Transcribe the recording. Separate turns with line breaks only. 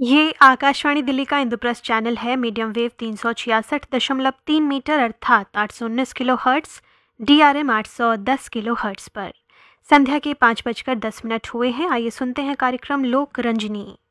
ये आकाशवाणी दिल्ली का इंद्रप्रस्थ चैनल है। मीडियम वेव 366.3 मीटर अर्थात 819 kilo hertz, DRM 810 kilo hertz पर। संध्या के 5:10 हुए हैं। आइए सुनते हैं कार्यक्रम लोक रंजनी।